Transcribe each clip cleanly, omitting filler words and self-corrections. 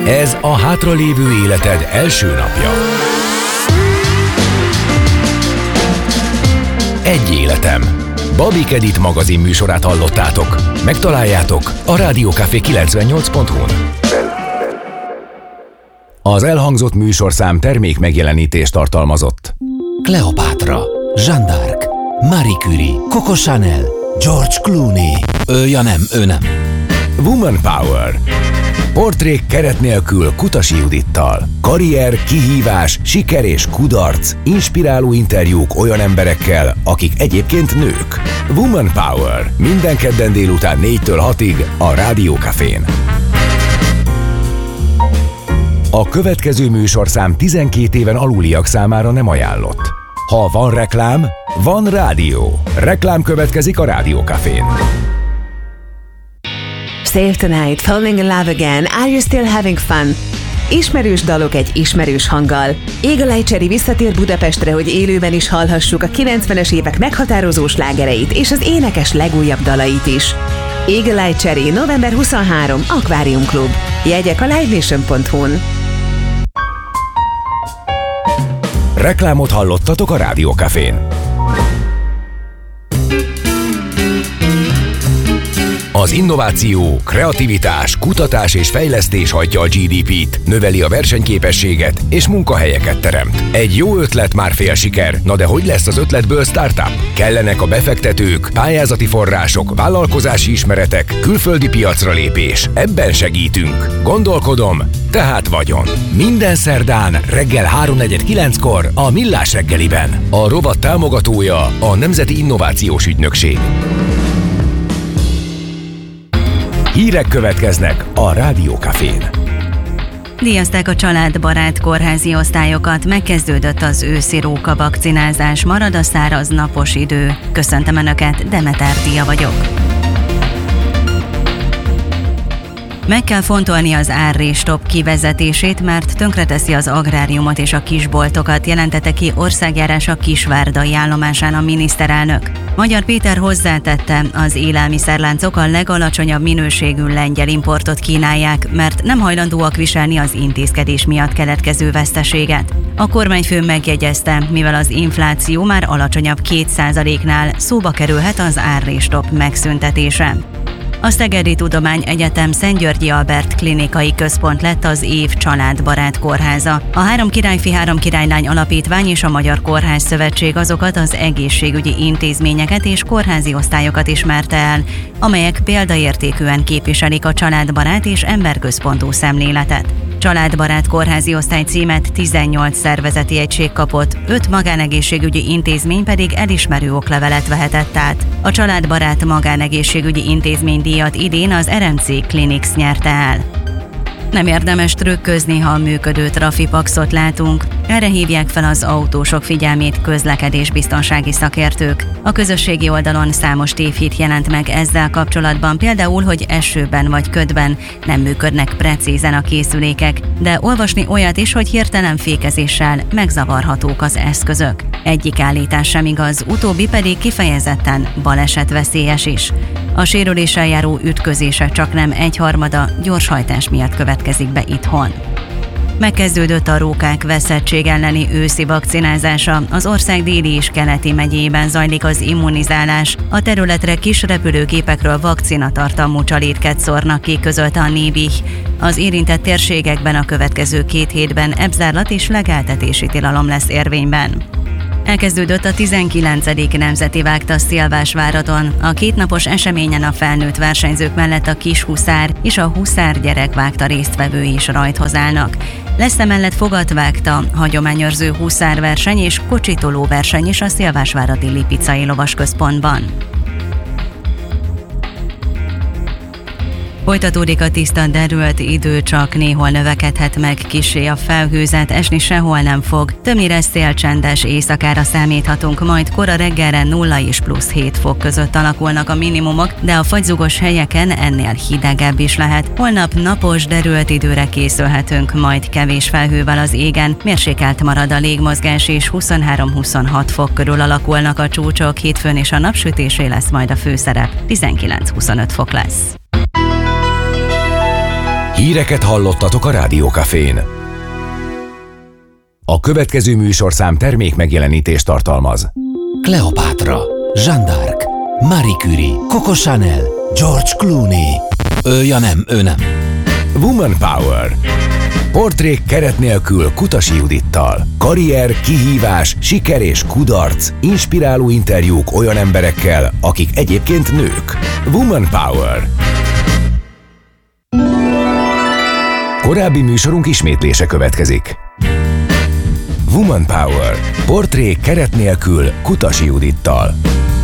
Ez a hátralévő életed első napja. Egy életem. Babik Edit magazin műsorát hallottátok. Megtaláljátok a Rádiókafé 98.hu-n. Az elhangzott műsorszám termék megjelenítést tartalmazott. Kleopátra, Jeanne d'Arc, Marie Curie, Coco Chanel, George Clooney. Ő nem. Woman Power. Portrék keret nélkül Kutasi Judittal. Karrier, kihívás, siker és kudarc. Inspiráló interjúk olyan emberekkel, akik egyébként nők. Woman Power. Minden kedden délután 4-től 6-ig a Rádiókafén. A következő műsorszám 12 éven aluliak számára nem ajánlott. Ha van reklám, van rádió. Reklám következik a Rádiókafén. Save Tonight, Falling in Love Again, Are You Still Having Fun? Ismerős dalok egy ismerős hanggal. Eagle Eye Cherry visszatér Budapestre, hogy élőben is hallhassuk a 90-es évek meghatározó slágereit és az énekes legújabb dalait is. Eagle Eye Cherry, november 23, Aquarium Club. Jegyek a livenation.hu-n. Reklámot hallottatok a Rádiókafén. Az innováció, kreativitás, kutatás és fejlesztés hajtja a GDP-t, növeli a versenyképességet és munkahelyeket teremt. Egy jó ötlet már fél siker, na de hogy lesz az ötletből startup? Kellenek a befektetők, pályázati források, vállalkozási ismeretek, külföldi piacra lépés. Ebben segítünk. Gondolkodom, tehát vagyon. Minden szerdán reggel 3:49-kor a Millás reggeliben. A rovat támogatója a Nemzeti Innovációs Ügynökség. Hírek következnek a Rádiókafén. Díjazták a családbarát kórházi osztályokat, megkezdődött az őszi róka vakcinázás, marad a száraz napos idő. Köszöntöm Önöket, Demeter Dia vagyok. Meg kell fontolni az árrés-stop kivezetését, mert tönkreteszi az agráriumot és a kisboltokat, jelentette ki országjárása Kisvárdai állomásán a miniszterelnök. Magyar Péter hozzátette, az élelmiszerláncok a legalacsonyabb minőségű lengyel importot kínálják, mert nem hajlandóak viselni az intézkedés miatt keletkező veszteséget. A kormányfő megjegyezte, mivel az infláció már alacsonyabb 2%-nál, szóba kerülhet az árrés-stop megszüntetése. A Szegedi Tudományegyetem Szent-Györgyi Albert Klinikai Központ lett az év családbarát kórháza. A Három Királyfi, Három Királylány Alapítvány és a Magyar Kórház Szövetség azokat az egészségügyi intézményeket és kórházi osztályokat ismerte el, amelyek példaértékűen képviselik a családbarát és emberközpontú szemléletet. Családbarát kórházi osztály címet 18 szervezeti egység kapott, 5 magánegészségügyi intézmény pedig elismerő oklevelet vehetett át. A családbarát magánegészségügyi intézménydíjat idén az RMC Clinics nyerte el. Nem érdemes trükközni, ha működő trafipaxot látunk. Erre hívják fel az autósok figyelmét közlekedésbiztonsági szakértők. A közösségi oldalon számos tévhit jelent meg ezzel kapcsolatban, például, hogy esőben vagy ködben nem működnek precízen a készülékek, de olvasni olyat is, hogy hirtelen fékezéssel megzavarhatók az eszközök. Egyik állítás sem igaz, utóbbi pedig kifejezetten balesetveszélyes is. A sérüléssel járó ütközések csaknem 1/3 gyorshajtás miatt következik be itthon. Megkezdődött a rókák veszettség elleni őszi vakcinázása. Az ország déli és keleti megyében zajlik az immunizálás. A területre kis repülőgépekről vakcinatartalmú csalétket szórnak ki, közölte a Nébih. Az érintett térségekben a következő 2 hétben ebzárlat és legeltetési tilalom lesz érvényben. Elkezdődött a 19. Nemzeti Vágtas Szilvásváradon. A 2 napos eseményen a felnőtt versenyzők mellett a kis huszár és a huszár gyerekvágta résztvevői is rajthoz állnak. Lesz emellett fogatvágta, hagyományőrző huszárverseny és kocsitoló verseny is a Szilvásváradi Lipicai Lovasközpontban. Folytatódik a tiszta derült idő, csak néhol növekedhet meg kissé a felhőzet, esni sehol nem fog. Többnyire szélcsendes éjszakára számíthatunk, majd kora reggelre 0 és +7 fok között alakulnak a minimumok, de a fagyzugos helyeken ennél hidegebb is lehet. Holnap napos, derült időre készülhetünk, majd kevés felhővel az égen, mérsékelt marad a légmozgás és 23-26 fok körül alakulnak a csúcsok, hétfőn és a napsütésé lesz majd a főszerep, 19-25 fok lesz. Híreket hallottatok a Rádió Cafén. A következő műsorszám termék megjelenítést tartalmaz. Kleopátra, Jeanne d'Arc, Marie Curie, Coco Chanel, George Clooney. Ő nem. Woman Power. Portrék keret nélkül Kutasi Judittal. Karrier, kihívás, siker és kudarc. Inspiráló interjúk olyan emberekkel, akik egyébként nők. Woman Power. Korábbi műsorunk ismétlése következik. Woman Power. Portrék keret nélkül Kutasi Judittal.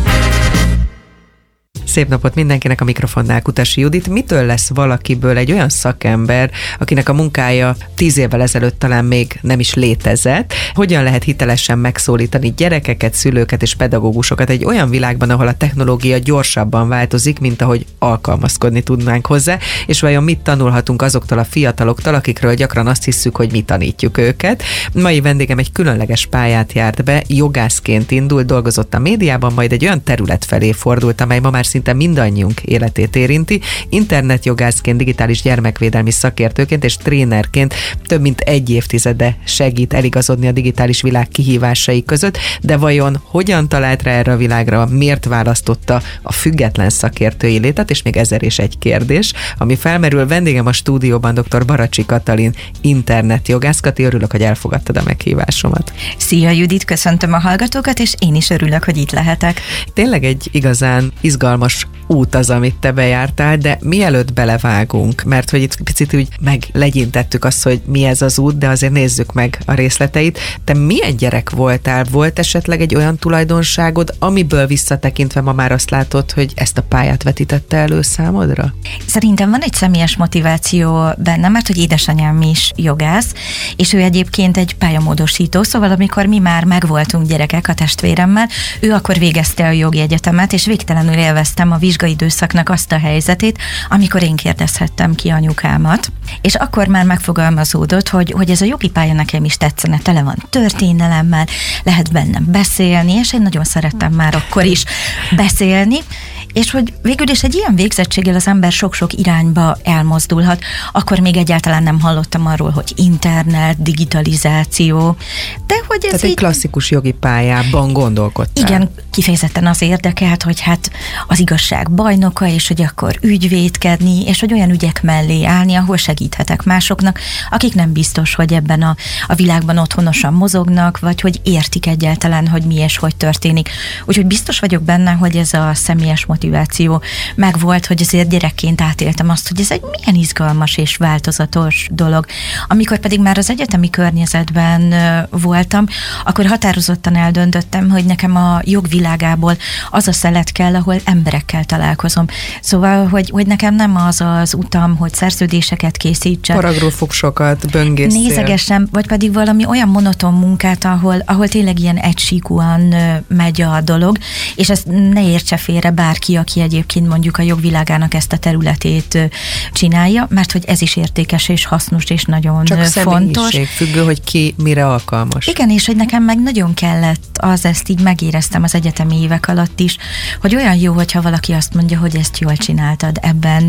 Szép napot mindenkinek, a mikrofonnál Kutasi Judit. Mitől lesz valakiből egy olyan szakember, akinek a munkája 10 évvel ezelőtt talán még nem is létezett? Hogyan lehet hitelesen megszólítani gyerekeket, szülőket és pedagógusokat egy olyan világban, ahol a technológia gyorsabban változik, mint ahogy alkalmazkodni tudnánk hozzá, és vajon mit tanulhatunk azoktól a fiataloktól, akikről gyakran azt hisszük, hogy mi tanítjuk őket? Mai vendégem egy különleges pályát járt be, jogászként indult, dolgozott a médiában, majd egy olyan terület felé fordult, amely ma már szinte mindannyiunk életét érinti. Internetjogászként, digitális gyermekvédelmi szakértőként és trénerként több mint egy évtizede segít eligazodni a digitális világ kihívásai között, de vajon hogyan talált rá erre a világra, miért választotta a független szakértői létet, és még 1001 kérdés, ami felmerül. Vendégem a stúdióban dr. Baracsi Katalin, internetjogász. Kati, örülök, hogy elfogadtad a meghívásomat. Szia Judit, köszöntöm a hallgatókat, és én is örülök, hogy itt lehetek. Tényleg egy igazán izgalmas út az, amit te bejártál, de mielőtt belevágunk, mert hogy itt picit úgy meglegyintettük azt, hogy mi ez az út, de azért nézzük meg a részleteit. Te milyen gyerek voltál? Volt esetleg egy olyan tulajdonságod, amiből visszatekintve ma már azt látod, hogy ezt a pályát vetítette elő számodra? Szerintem van egy személyes motiváció bennem, mert hogy édesanyám is jogász, és ő egyébként egy pályamódosító, szóval amikor mi már megvoltunk gyerekek a testvéremmel, ő akkor végezte a jogi egyetemet, és végtelenül élveztem a vizsgaidőszaknak azt a helyzetét, amikor én kérdezhettem ki anyukámat, és akkor már megfogalmazódott, hogy ez a jogi pálya nekem is tetszene, tele van történelemmel, lehet bennem beszélni, és én nagyon szerettem már akkor is beszélni, és hogy végül is egy ilyen végzettséggel az ember sok-sok irányba elmozdulhat. Akkor még egyáltalán nem hallottam arról, hogy internet, digitalizáció, de hogy ez tehát így... egy klasszikus jogi pályában gondolkodtál. Igen, kifejezetten az érdekelt, hogy hát az igazság bajnoka, és hogy akkor ügyvédkedni, és hogy olyan ügyek mellé állni, ahol segíthetek másoknak, akik nem biztos, hogy ebben a világban otthonosan mozognak, vagy hogy értik egyáltalán, hogy mi és hogy történik. Úgyhogy biztos vagyok benne, hogy ez a személyes motiváció megvolt, hogy azért gyerekként átéltem azt, hogy ez egy milyen izgalmas és változatos dolog. Amikor pedig már az egyetemi környezetben voltam, akkor határozottan eldöntöttem, hogy nekem a jogvilágából az a szelet kell, ahol emberekkel találkozom. Szóval, hogy nekem nem az az utam, hogy szerződéseket készítsek. Paragrafusokat böngészél. Nézegessem, vagy pedig valami olyan monoton munkát, ahol tényleg ilyen egysíkúan megy a dolog, és ezt ne értse félre bárki, aki egyébként mondjuk a jogvilágának ezt a területét csinálja, mert hogy ez is értékes és hasznos és nagyon csak fontos. Csak függő, hogy ki mire alkalmas. Igen, és hogy nekem meg nagyon kellett ezt így megéreztem az egyetemi évek alatt is, hogy olyan jó, hogyha valaki azt mondja, hogy ezt jól csináltad,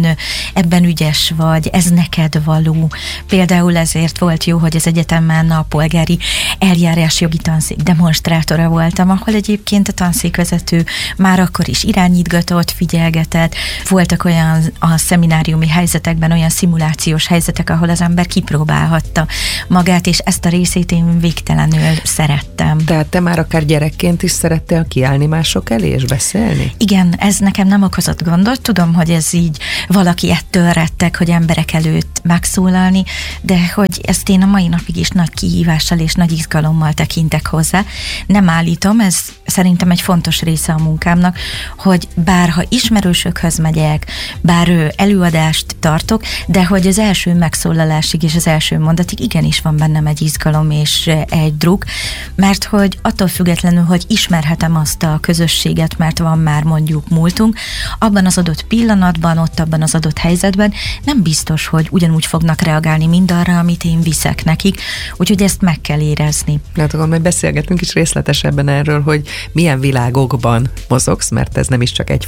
ebben ügyes vagy, ez neked való. Például ezért volt jó, hogy az egyetemen a polgári eljárásjogi tanszék demonstrátora voltam, ahol egyébként a tanszékvezető már akkor is irányítgatott, figyelgetett. Voltak olyan a szemináriumi helyzetekben olyan szimulációs helyzetek, ahol az ember kipróbálhatta magát, és ezt a részét én végtelenül szerettem. Tehát te már akár gyerekként is szerettél kiállni mások elé és beszélni? Igen, ez nekem nem okozott gondot. Tudom, hogy ez így valaki ettől rettek, hogy emberek előtt megszólalni, de hogy ezt én a mai napig is nagy kihívással és nagy izgalommal tekintek hozzá. Nem állítom, ez szerintem egy fontos része a munkámnak, hogy bár ha ismerősökhöz megyek, bár előadást tartok, de hogy az első megszólalásig és az első mondatig igenis van bennem egy izgalom és egy druk, mert hogy attól függetlenül, hogy ismerhetem azt a közösséget, mert van már mondjuk múltunk, abban az adott pillanatban, ott abban az adott helyzetben nem biztos, hogy ugyanúgy fognak reagálni mindarra, amit én viszek nekik, úgyhogy ezt meg kell érezni. Hát akkor majd beszélgetünk is részletesebben erről, hogy milyen világokban mozogsz, mert ez nem is csak egy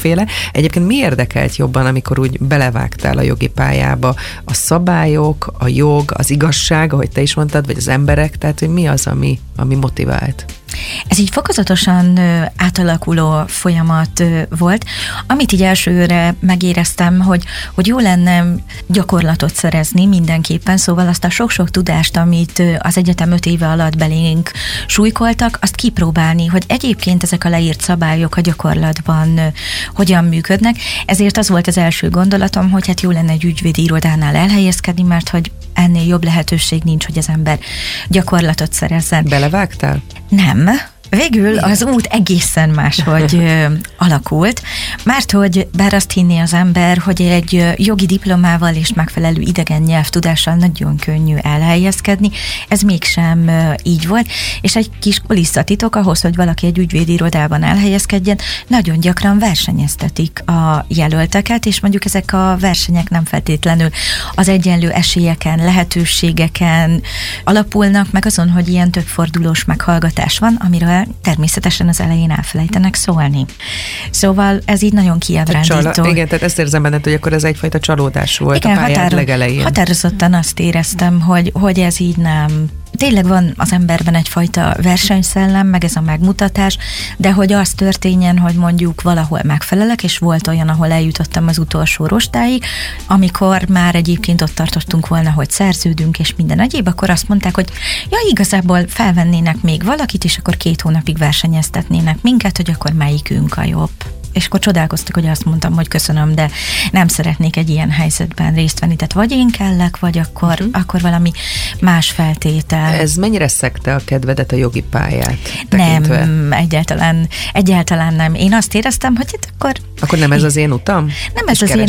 sokféle. Egyébként mi érdekelt jobban, amikor úgy belevágtál a jogi pályába? A szabályok, a jog, az igazság, ahogy te is mondtad, vagy az emberek, tehát hogy mi az, ami motivált? Ez így fokozatosan átalakuló folyamat volt, amit így elsőre megéreztem, hogy jó lenne gyakorlatot szerezni mindenképpen, szóval azt a sok-sok tudást, amit az egyetem 5 éve alatt belénk súlykoltak, azt kipróbálni, hogy egyébként ezek a leírt szabályok a gyakorlatban hogyan működnek. Ezért az volt az első gondolatom, hogy hát jó lenne egy ügyvédi irodánál elhelyezkedni, mert hogy ennél jobb lehetőség nincs, hogy az ember gyakorlatot szerezzen. Belevágtál? Nem. Végül az út egészen máshogy alakult, mert hogy bár azt hinné az ember, hogy egy jogi diplomával és megfelelő idegen nyelvtudással nagyon könnyű elhelyezkedni, ez mégsem így volt, és egy kis kulisszatitok ahhoz, hogy valaki egy ügyvédi irodában elhelyezkedjen, nagyon gyakran versenyeztetik a jelölteket, és mondjuk ezek a versenyek nem feltétlenül az egyenlő esélyeken, lehetőségeken alapulnak, meg azon, hogy ilyen többfordulós meghallgatás van, amiről természetesen az elején elfelejtenek szólni. Szóval ez így nagyon kiábrándító. Igen, tehát ezt érzem benned, hogy akkor ez egyfajta csalódás volt a pályád legelején. Határozottan azt éreztem, hogy ez így nem. Tényleg van az emberben egyfajta versenyszellem, meg ez a megmutatás, de hogy az történjen, hogy mondjuk valahol megfelelek, és volt olyan, ahol eljutottam az utolsó rostáig, amikor már egyébként ott tartottunk volna, hogy szerződünk, és minden egyéb, akkor azt mondták, hogy ja, igazából felvennének még valakit, és akkor 2 hónapig versenyeztetnének minket, hogy akkor melyikünk a jobb. És akkor csodálkoztak, hogy azt mondtam, hogy köszönöm, de nem szeretnék egy ilyen helyzetben részt venni. Tehát vagy én kellek, vagy akkor valami más feltétel. Ez mennyire szegte a kedvedet a jogi pályát tekintve? Nem, egyáltalán nem. Én azt éreztem, hogy itt akkor nem ez az én utam? Nem ez az én,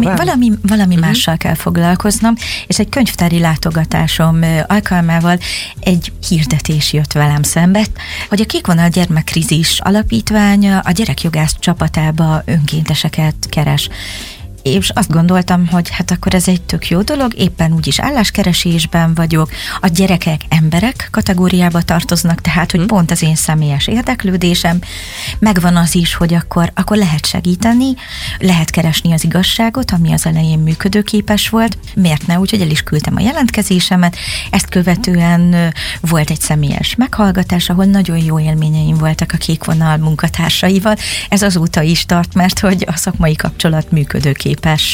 valami mással kell foglalkoznom, és egy könyvtári látogatásom alkalmával egy hirdetés jött velem szembe, hogy a Kékvonal Gyermekkrízis Alapítvány a gyerekjogász csapatába önkénteseket keres. És azt gondoltam, hogy hát akkor ez egy tök jó dolog, éppen úgyis álláskeresésben vagyok, a gyerekek emberek kategóriába tartoznak, tehát hogy pont az én személyes érdeklődésem, megvan az is, hogy akkor lehet segíteni, lehet keresni az igazságot, ami az elején működőképes volt, miért ne, úgyhogy el is küldtem a jelentkezésemet, ezt követően volt egy személyes meghallgatás, ahol nagyon jó élményeim voltak a Kékvonal munkatársaival, ez azóta is tart, mert hogy a szakmai kapcsolat működőképes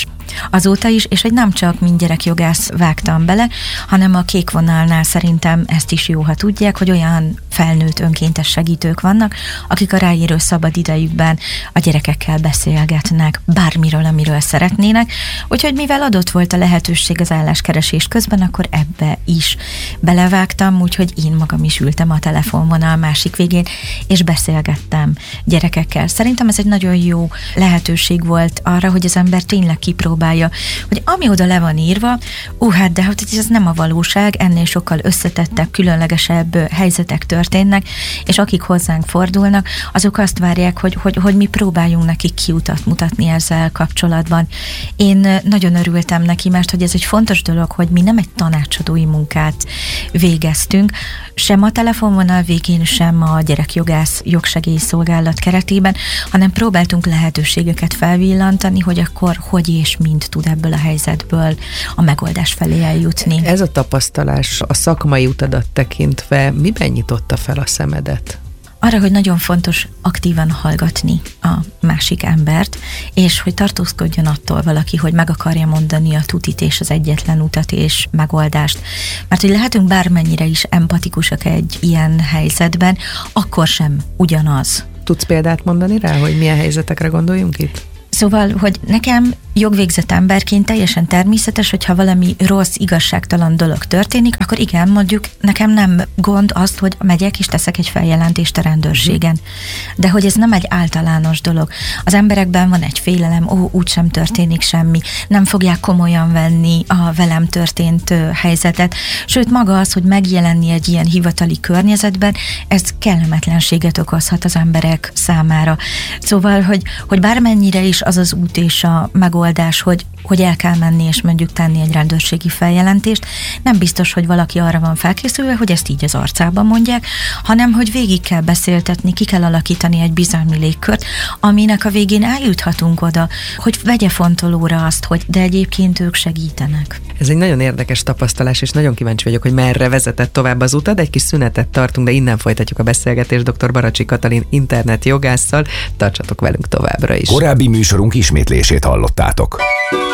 azóta is, és hogy nem csak mint gyerekjogász vágtam bele, hanem a Kékvonalnál szerintem ezt is jó, ha tudják, hogy olyan felnőtt önkéntes segítők vannak, akik a ráérő szabad idejükben a gyerekekkel beszélgetnek bármiről, amiről szeretnének, úgyhogy mivel adott volt a lehetőség az álláskeresés közben, akkor ebbe is belevágtam, úgyhogy én magam is ültem a telefonvonal másik végén, és beszélgettem gyerekekkel. Szerintem ez egy nagyon jó lehetőség volt arra, hogy az ember tényleg kipróbálja, hogy ami oda le van írva, hát de hogy ez nem a valóság, ennél sokkal összetettebb, különlegesebb helyzetek történnek, és akik hozzánk fordulnak, azok azt várják, hogy mi próbáljunk nekik kiutat mutatni ezzel kapcsolatban. Én nagyon örültem neki, mert hogy ez egy fontos dolog, hogy mi nem egy tanácsadói munkát végeztünk, sem a telefonvonal végén, sem a gyerekjogász jogsegélyszolgálat keretében, hanem próbáltunk lehetőségeket felvillantani, hogy akkor hogy és mint tud ebből a helyzetből a megoldás felé eljutni. Ez a tapasztalás a szakmai utadat tekintve miben nyitotta fel a szemedet? Arra, hogy nagyon fontos aktívan hallgatni a másik embert, és hogy tartózkodjon attól valaki, hogy meg akarja mondani a tutit és az egyetlen utat és megoldást. Mert hogy lehetünk bármennyire is empatikusak egy ilyen helyzetben, akkor sem ugyanaz. Tudsz példát mondani rá, hogy milyen helyzetekre gondoljunk itt? Szóval, hogy nekem jogvégzett emberként teljesen természetes, hogyha valami rossz, igazságtalan dolog történik, akkor igen, mondjuk nekem nem gond azt, hogy megyek és teszek egy feljelentést a rendőrségen. De hogy ez nem egy általános dolog. Az emberekben van egy félelem, úgysem történik semmi, nem fogják komolyan venni a velem történt helyzetet. Sőt, maga az, hogy megjelenni egy ilyen hivatali környezetben, ez kellemetlenséget okozhat az emberek számára. Szóval, hogy bármennyire is az az út és a megoldás, hogy hogy el kell menni és mondjuk tenni egy rendőrségi feljelentést. Nem biztos, hogy valaki arra van felkészülve, hogy ezt így az arcában mondják, hanem hogy végig kell beszéltetni, ki kell alakítani egy bizalmi légkört, aminek a végén eljuthatunk oda, hogy vegye fontolóra azt, hogy de egyébként ők segítenek. Ez egy nagyon érdekes tapasztalás, és nagyon kíváncsi vagyok, hogy merre vezetett tovább az utad. Egy kis szünetet tartunk, de innen folytatjuk a beszélgetést dr. Baracsi Katalin internetjogásszal. Tartsatok velünk továbbra is. Korábbi műsorunk ismétlését hallottátok.